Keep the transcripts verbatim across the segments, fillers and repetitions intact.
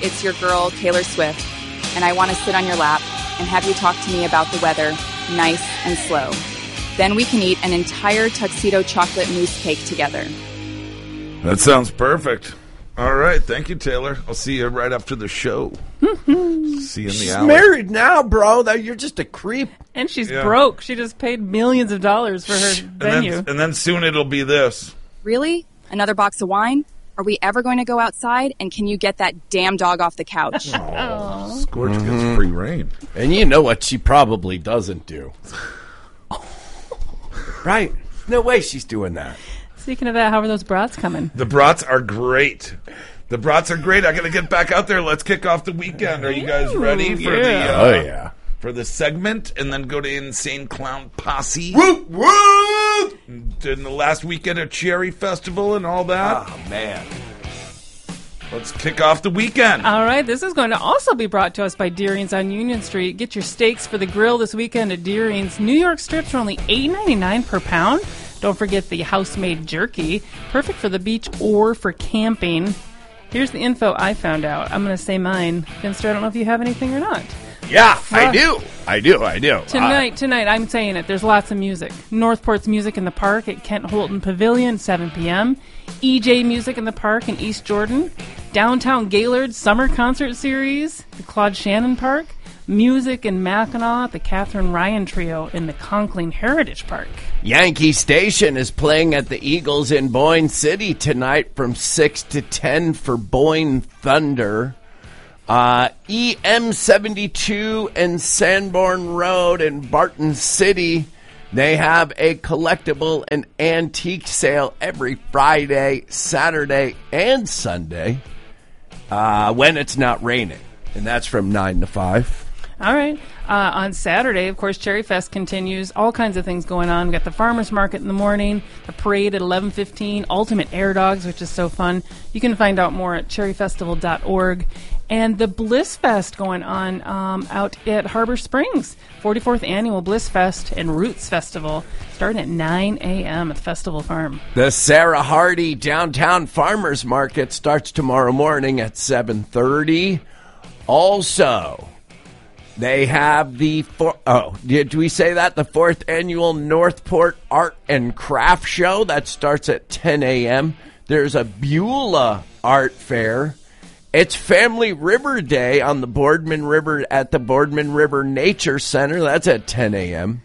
it's your girl, Taylor Swift, and I want to sit on your lap and have you talk to me about the weather, nice and slow. Then we can eat an entire tuxedo chocolate mousse cake together. That sounds perfect. All right. Thank you, Taylor. I'll see you right after the show. See you in the She's alley. married now, bro. That You're just a creep. And she's Yeah. broke. She just paid millions of dollars for her And venue. then, and then soon it'll be this. Really? Another box of wine? Are we ever going to go outside? And can you get that damn dog off the couch? Oh, Scorch gets free reign. And you know what she probably doesn't do. Right? No way she's doing that. Speaking of that, how are those brats coming? The brats are great. The brats are great. I got to get back out there. Let's kick off the weekend. Are you guys ready for yeah. the uh, Oh, yeah. for the segment, and then go to Insane Clown Posse? Whoop, whoop! In the last weekend at Cherry Festival and all that. Oh, man. Let's kick off the weekend. All right, this is going to also be brought to us by Deering's on Union Street. Get your steaks for the grill this weekend at Deering's. New York strips are only eight ninety-nine per pound. Don't forget the house-made jerky, perfect for the beach or for camping. Here's the info I found out. I'm going to say mine. Finster, I don't know if you have anything or not. Yeah, I do. I do. I do. Tonight, tonight, I'm saying it. There's lots of music. Northport's Music in the Park at Kent Holton Pavilion, seven p.m. E J Music in the Park in East Jordan. Downtown Gaylord Summer Concert Series, the Claude Shannon Park. Music in Mackinac, the Catherine Ryan Trio in the Conkling Heritage Park. Yankee Station is playing at the Eagles in Boyne City tonight from six to ten for Boyne Thunder. Uh, E M seventy-two and Sanborn Road in Barton City, they have a collectible and antique sale every Friday, Saturday, and Sunday uh, when it's not raining. And that's from nine to five. All right. Uh, on Saturday, of course, Cherry Fest continues. All kinds of things going on. We've got the farmers market in the morning, the parade at eleven fifteen, Ultimate Air Dogs, which is so fun. You can find out more at cherry festival dot org. And the Bliss Fest going on um, out at Harbor Springs. forty-fourth Annual Bliss Fest and Roots Festival starting at nine a.m. at the Festival Farm. The Sarah Hardy Downtown Farmers Market starts tomorrow morning at seven thirty. Also, they have the, four, oh, did we say that? The fourth Annual Northport Art and Craft Show. That starts at ten a.m. There's a Beulah Art Fair. It's Family River Day on the Boardman River at the Boardman River Nature Center. That's at ten a.m.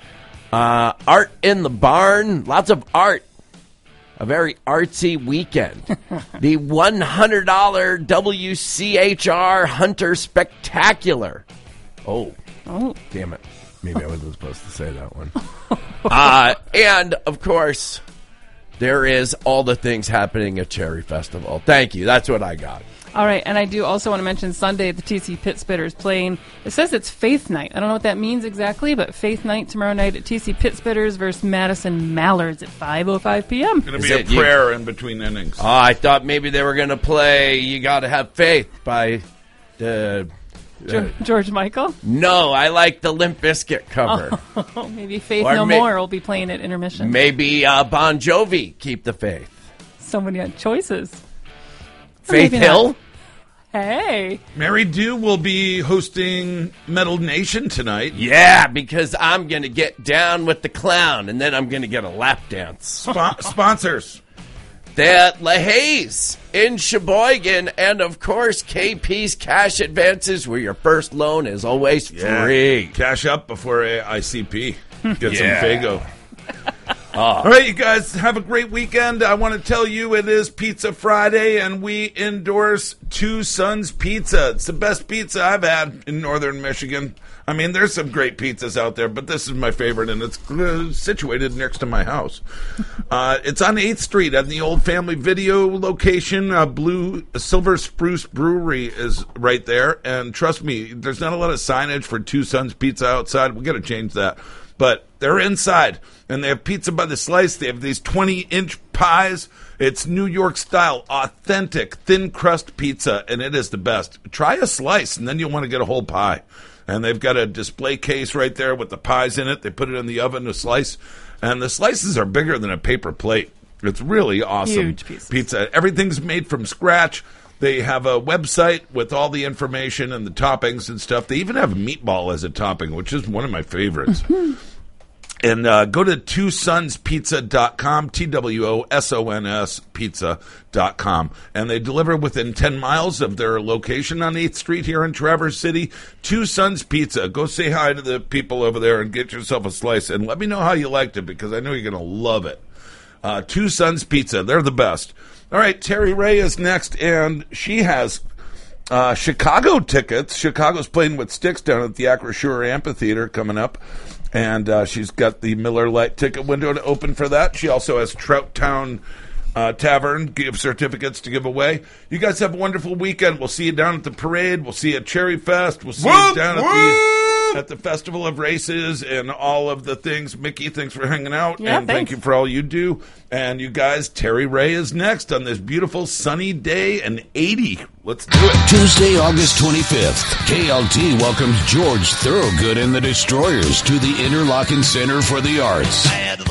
Uh, art in the Barn. Lots of art. A very artsy weekend. The one hundred dollars W C H R Hunter Spectacular. Oh. Oh. Damn it. Maybe I wasn't supposed to say that one. uh, and, of course, there is all the things happening at Cherry Festival. Thank you. That's what I got. All right, and I do also want to mention Sunday at the T C Pit Spitters playing. It says it's Faith Night. I don't know what that means exactly, but Faith Night tomorrow night at T C Pit Spitters versus Madison Mallards at five oh five p.m. Going to Is be a it you- prayer in between innings. Oh, I thought maybe they were going to play You Gotta Have Faith by the... George, George Michael? No, I like the Limp Bizkit cover. Oh, maybe Faith Or No may- More will be playing at intermission. Maybe uh, Bon Jovi, Keep the Faith. So many choices. Faith maybe Hill? not. Hey. Mary Dew will be hosting Metal Nation tonight. Yeah, because I'm going to get down with the clown, and then I'm going to get a lap dance. Spo- sponsors. That LaHaye's in Sheboygan, and of course, K P's Cash Advances, where your first loan is always Yeah. free. Cash up before I C P. Get Yeah. some Fago. All right, you guys have a great weekend. I want to tell you it is Pizza Friday, and we endorse Two Sons Pizza. It's the best pizza I've had in northern Michigan. I mean, there's some great pizzas out there, but this is my favorite, and it's uh, situated next to my house. Uh, it's on eighth street at the old Family Video location. Uh, Blue Silver Spruce Brewery is right there, and trust me, there's not a lot of signage for Two Sons Pizza outside. We got to change that. But they're inside, and they have pizza by the slice. They have these twenty-inch pies. It's New York style, authentic, thin crust pizza, and it is the best. Try a slice, and then you'll want to get a whole pie. And they've got a display case right there with the pies in it. They put it in the oven to slice, and the slices are bigger than a paper plate. It's really awesome. Huge pieces. Pizza. Everything's made from scratch. They have a website with all the information and the toppings and stuff. They even have meatball as a topping, which is one of my favorites. And uh, go to two sons pizza dot com, T W O S O N S pizza dot com. And they deliver within ten miles of their location on eighth street here in Traverse City. Two Sons Pizza. Go say hi to the people over there and get yourself a slice. And let me know how you liked it, because I know you're going to love it. Uh, Two Sons Pizza. They're the best. All right, Terry Ray is next, and she has uh, Chicago tickets. Chicago's playing with Styx down at the Acrisure Amphitheater coming up. And uh, she's got the Miller Lite ticket window to open for that. She also has Trout Town uh, Tavern gift certificates to give away. You guys have a wonderful weekend. We'll see you down at the parade. We'll see you at Cherry Fest. We'll see whoop, you down at the, at the Festival of Races and all of the things. Mickey, thanks for hanging out. Yeah, and thanks. Thank you for all you do. And you guys, Terry Ray is next on this beautiful sunny day and eighty. Let's do it. Tuesday, August twenty-fifth, K L T welcomes George Thorogood and the Destroyers to the Interlochen Center for the Arts.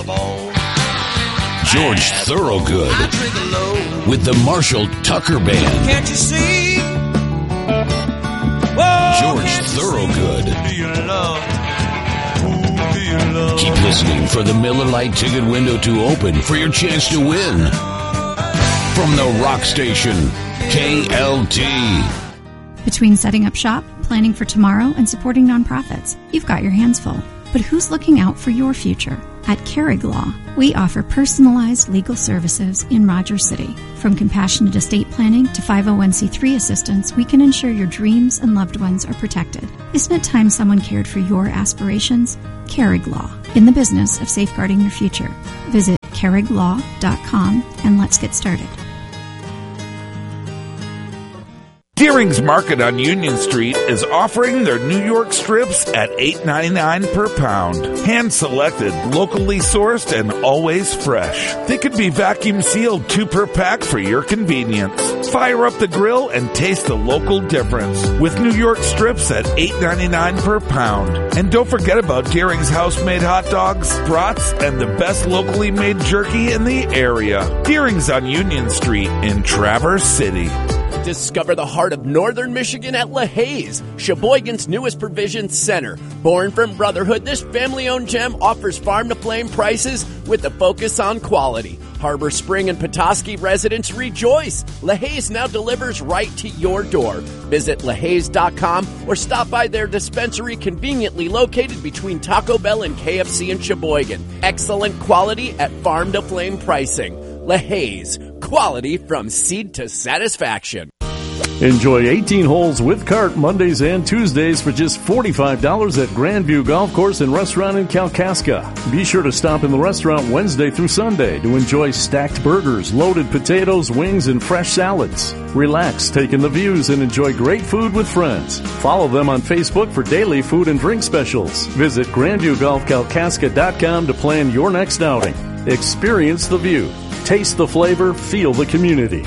George Thorogood with the Marshall Tucker Band. Can't you see? George Thorogood. Keep listening for the Miller Lite ticket window to open for your chance to win. From the rock station, K L T. Between setting up shop, planning for tomorrow, and supporting nonprofits, you've got your hands full. But who's looking out for your future? At Carrig Law, we offer personalized legal services in Rogers City. From compassionate estate planning to five oh one c three assistance, we can ensure your dreams and loved ones are protected. Isn't it time someone cared for your aspirations? Carrig Law, in the business of safeguarding your future. Visit carrig law dot com and let's get started. Deering's Market on Union Street is offering their New York strips at eight ninety-nine per pound. Hand-selected, locally sourced, and always fresh. They could be vacuum-sealed two per pack for your convenience. Fire up the grill and taste the local difference with New York strips at eight ninety-nine per pound. And don't forget about Deering's house-made hot dogs, brats, and the best locally made jerky in the area. Deering's on Union Street in Traverse City. Discover the heart of northern Michigan at LaHaye's, Sheboygan's newest provision center. Born from brotherhood, this family-owned gem offers farm-to-flame prices with a focus on quality. Harbor Spring and Petoskey residents rejoice. LaHaye's now delivers right to your door. Visit LaHaye's dot com or stop by their dispensary conveniently located between Taco Bell and K F C in Sheboygan. Excellent quality at farm-to-flame pricing. LaHaye's, quality from seed to satisfaction. Enjoy eighteen holes with cart Mondays and Tuesdays for just forty-five dollars at Grandview Golf Course and Restaurant in Kalkaska. Be sure to stop in the restaurant Wednesday through Sunday to enjoy stacked burgers, loaded potatoes, wings, and fresh salads. Relax, take in the views, and enjoy great food with friends. Follow them on Facebook for daily food and drink specials. Visit grandview golf kalkaska dot com to plan your next outing. Experience the view. Taste the flavor, feel the community.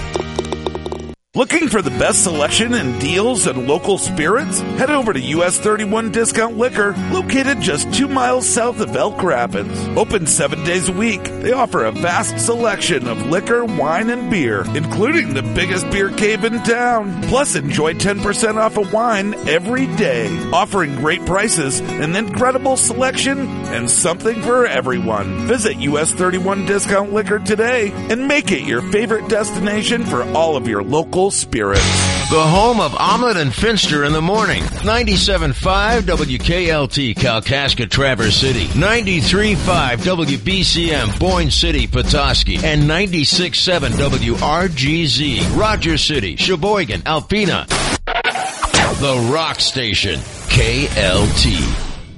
Looking for the best selection and deals and local spirits? Head over to U S thirty-one Discount Liquor, located just two miles south of Elk Rapids. Open seven days a week, they offer a vast selection of liquor, wine, and beer, including the biggest beer cave in town. Plus, enjoy ten percent off of wine every day, offering great prices, an incredible selection, and something for everyone. Visit U S thirty-one Discount Liquor today and make it your favorite destination for all of your local spirits. The home of Omelet and Finster in the morning. ninety-seven point five W K L T, Kalkaska, Traverse City. ninety-three point five W B C M, Boyne City, Petoskey. And ninety-six point seven W R G Z, Rogers City, Sheboygan, Alpena. The Rock Station, K L T.